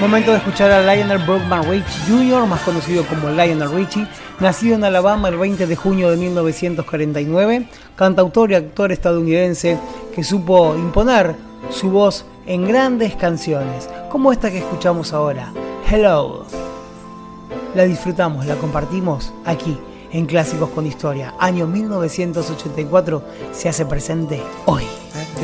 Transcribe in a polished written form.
Momento de escuchar a Lionel Brockman Richie Jr., más conocido como Lionel Richie, nacido en Alabama el 20 de junio de 1949, cantautor y actor estadounidense que supo imponer su voz en grandes canciones, como esta que escuchamos ahora, Hello. La disfrutamos, la compartimos aquí en Clásicos con Historia. Año 1984 se hace presente hoy.